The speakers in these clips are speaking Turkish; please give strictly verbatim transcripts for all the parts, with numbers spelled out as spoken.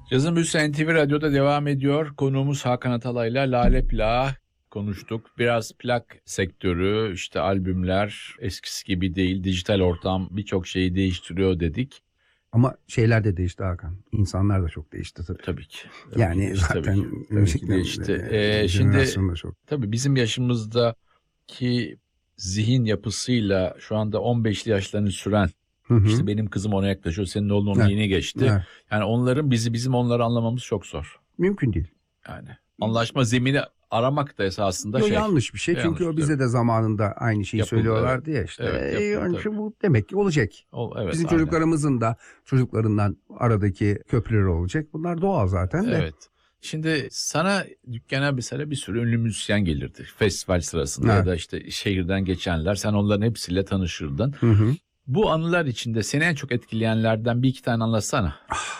Cazın Büyüsü N T V Radyo'da devam ediyor. Konuğumuz Hakan Atalay'la Lale Plak'ı konuştuk. Biraz plak sektörü, işte albümler eskisi gibi değil. Dijital ortam birçok şeyi değiştiriyor dedik. Ama şeyler de değişti Hakan. İnsanlar da çok değişti tabii. Tabii ki. Tabii yani ki, zaten tabii ki, tabii ki değişti. Ee, şimdi çok. Tabii bizim yaşımızdaki zihin yapısıyla şu anda on beşli yaşlarını süren, hı hı. işte benim kızım ona yaklaşıyor, senin oğlun onu evet. yeni geçti. Evet. Yani onların bizi bizim onları anlamamız çok zor. Mümkün değil. Yani anlaşma zemini aramak da esasında Yo, şey. yanlış bir şey. Çünkü yanlış, o bize tabii. de zamanında aynı şeyi yapıldı, söylüyorlardı evet. ya işte. Evet, yapıldı, e, bu demek ki olacak. O, evet, Bizim aynen. çocuklarımızın da çocuklarından aradaki köprüler olacak. Bunlar doğal zaten de. Evet. Şimdi sana dükkana mesela bir sürü ünlü müzisyen gelirdi. Festival sırasında evet. ya da işte şehirden geçenler. Sen onların hepsiyle tanışırdın. Hı hı. Bu anılar içinde seni en çok etkileyenlerden bir iki tane anlatsana.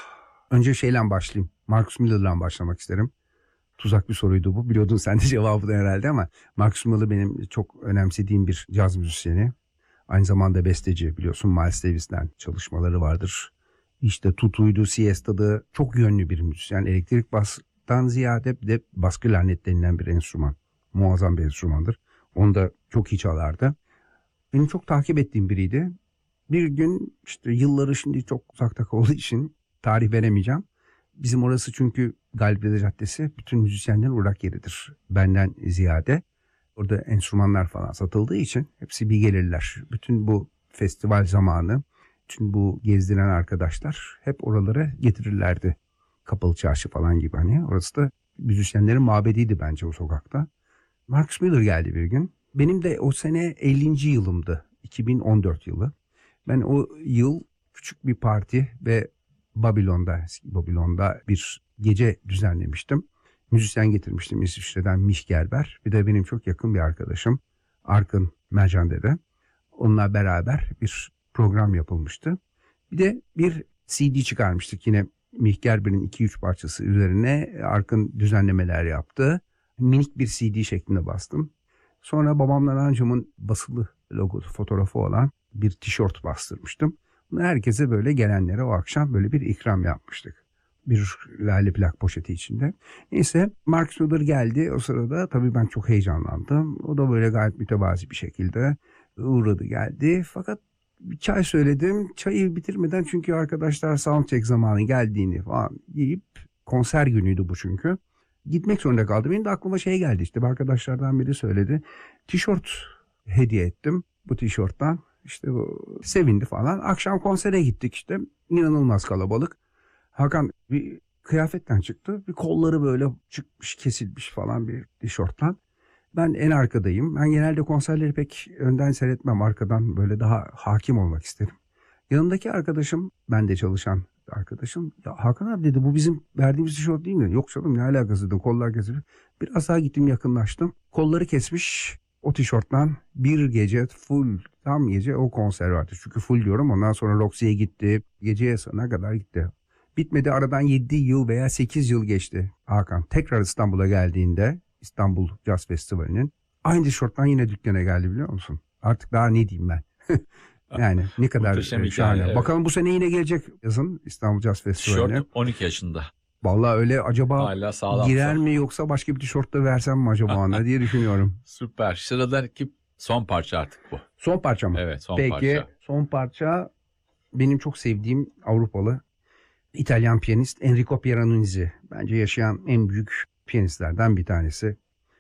Önce şeyle başlayayım. Marcus Miller'la başlamak isterim. Tuzak bir soruydu bu. Biliyordun sen de cevabı da herhalde ama Marcus Miller benim çok önemsediğim bir caz müzisyeni. Aynı zamanda besteci, biliyorsun Miles Davis'ten çalışmaları vardır. İşte tutuydu, siesta'dı. Çok yönlü bir müzisyen. Elektrik bastan ziyade bir de baskı klarnet denilen bir enstrüman. Muazzam bir enstrümandır. Onu da çok iyi çalardı. Benim çok takip ettiğim biriydi. Bir gün işte yılları şimdi çok uzakta olduğu için tarih veremeyeceğim. Bizim orası çünkü Galibede Caddesi bütün müzisyenlerin uğrak yeridir. Benden ziyade. Orada enstrümanlar falan satıldığı için hepsi bir gelirler. Bütün bu festival zamanı, bütün bu gezdiren arkadaşlar hep oralara getirirlerdi. Kapalı Çarşı falan gibi hani. Orası da müzisyenlerin mabediydi bence o sokakta. Marcus Miller geldi bir gün. Benim de o sene ellinci yılımdı. iki bin on dört yılı. Ben o yıl küçük bir parti ve Babilon'da, Babilon'da bir gece düzenlemiştim. Müzisyen getirmiştim İsviçre'den Mich Gerber. Bir de benim çok yakın bir arkadaşım Arkın Mercande'de. Onunla beraber bir program yapılmıştı. Bir de bir C D çıkarmıştık yine Mich Gerber'in iki üç parçası üzerine Arkın düzenlemeler yaptı. Minik bir C D şeklinde bastım. Sonra babamla amcamın basılı logosu fotoğrafı olan bir tişört bastırmıştım. Herkese böyle gelenlere o akşam böyle bir ikram yapmıştık. Bir lale plak poşeti içinde. Neyse Marcus Miller geldi o sırada. Tabii ben çok heyecanlandım. O da böyle gayet mütevazi bir şekilde uğradı geldi. Fakat bir çay söyledim. Çayı bitirmeden çünkü arkadaşlar soundcheck zamanı geldiğini falan deyip konser günüydü bu çünkü. Gitmek zorunda kaldım. Benim de aklıma şey geldi işte arkadaşlardan biri söyledi. Tişört hediye ettim bu tişörtten. İşte bu sevindi falan. Akşam konsere gittik işte. İnanılmaz kalabalık. Hakan bir kıyafetten çıktı. Bir kolları böyle çıkmış, kesilmiş falan bir tişörtten. Ben en arkadayım. Ben genelde konserleri pek önden seyretmem. Arkadan böyle daha hakim olmak isterim. Yanındaki arkadaşım, ben de çalışan arkadaşım. Ya Hakan abi dedi, bu bizim verdiğimiz tişört değil mi? Yok canım, ne alakası dedi. Kollar kesilmiş. Biraz daha gittim, yakınlaştım. Kolları kesmiş. O tişörtten bir gece full, tam gece o konser vardı. Çünkü full diyorum, ondan sonra Roxy'ye gitti. Geceye sonuna kadar gitti. Bitmedi, aradan yedi yıl veya sekiz yıl geçti Hakan. Tekrar İstanbul'a geldiğinde, İstanbul Jazz Festivali'nin aynı tişörtten yine dükkana geldi, biliyor musun? Artık daha ne diyeyim ben. Yani ne kadar şahane. Hikaye, evet. Bakalım bu sene yine gelecek yazın İstanbul Jazz Festivali'ne. Tişört on iki yaşında. Vallahi öyle, acaba girer mi yoksa başka bir tişört de versem mi acaba ona diye düşünüyorum. Süper. Sıradaki son parça artık bu. Son parça mı? Evet, son Peki, parça. Peki son parça benim çok sevdiğim Avrupalı İtalyan piyanist Enrico Pieranunzi. Bence yaşayan en büyük piyanistlerden bir tanesi.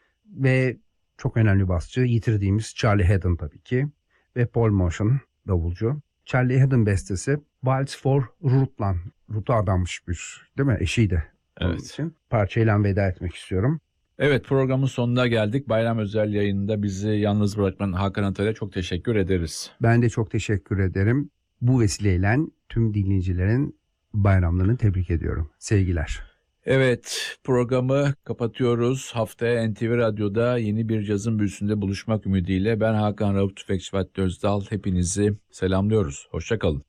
Ve çok önemli basçı, yitirdiğimiz Charlie Haddon tabii ki. Ve Paul Motion davulcu. Charlie Haddon bestesi Waltz for Ruth'la. Ruth'a adanmış bir, değil mi? Eşiydi. Evet. Için. Parçayla veda etmek istiyorum. Evet, programın sonuna geldik. Bayram özel yayınında bizi yalnız bırakman Hakan Atalay'a çok teşekkür ederiz. Ben de çok teşekkür ederim. Bu vesileyle tüm dinleyicilerin bayramlarını tebrik ediyorum. Sevgiler. Evet, programı kapatıyoruz. Haftaya N T V Radyo'da yeni bir cazın büyüsünde buluşmak ümidiyle ben Hakan Rauf Tüfekçi Fatih Özdal. Hepinizi selamlıyoruz. Hoşça kalın.